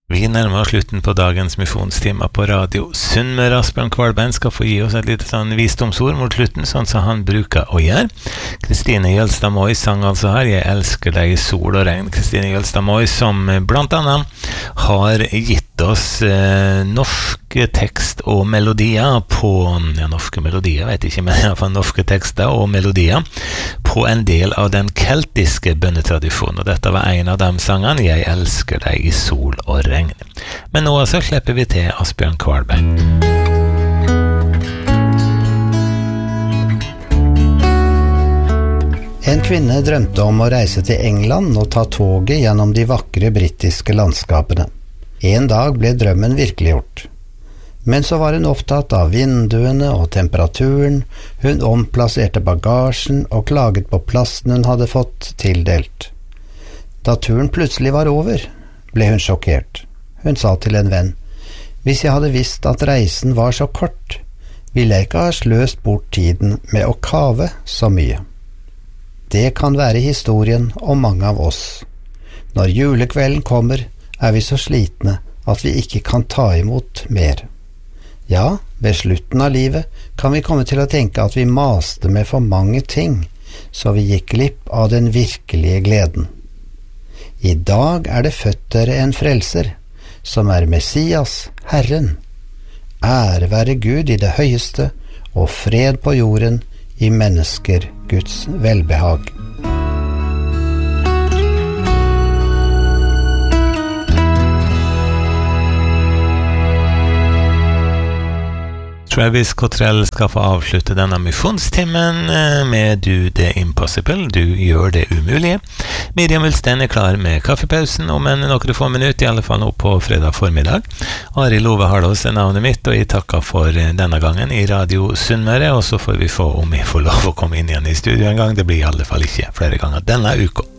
Vi nærmer oss slutten på dagens misjonstimer på radio. Sunnmøre Asbjørn Kvalbein skal få gi oss et lite sånn visdomsord mot slutten, sånn som han bruker å gjøre. Kristine Jølstad Moi sang altså her, jeg elsker deg i sol og regn. Kristine Jølstad Moi som blant annet har gitt oss norsk tekst og melodier på, norske melodier, vet ikke, men i hvert fall norske tekster og melodier på en del av den keltiske bønnetradisjonen, og dette var en av de sangene, jeg elsker deg i sol og regn. Men nå så slipper vi til Asbjørn Kvalbein. En kvinne drømte om å reise til England og ta toget gjennom de vakre britiske landskapene. En dag ble drømmen virkeliggjort. Men så var hun opptatt av vinduene og temperaturen, hun omplasserte bagasjen og klaget på plassen hun hadde fått tildelt. Da turen plutselig var over, ble hun sjokkert. Hun sa til en venn, «Hvis jeg hadde visst at reisen var så kort, ville jeg ikke ha sløst bort tiden med å kave så mye.» Det kan være historien om mange av oss. Når julekvelden kommer, er vi så slitne at vi ikke kan ta imot mer. Ja, ved slutten av livet kan vi komme til å tenke at vi maste med for mange ting, så vi gikk glipp av den virkelige gleden. I dag er det født dere en frelser, som er Messias, Herren. Ære være Gud i det høyeste, og fred på jorden i mennesker Guds velbehag. Travis Cottrell skal få avslutte denne misjonstimen med Do the Impossible, du gjør det umulige. Miriam Ulstein klar med kaffepausen om noen få minutter, i alle fall nå på fredag formiddag. Arild Ove Harlås navnet mitt, og jeg takker for denne gangen i Radio Sunnmøre, og så får vi få om jeg får lov å komme inn igjen i studio en gang. Det blir i alle fall ikke flere ganger denne uka.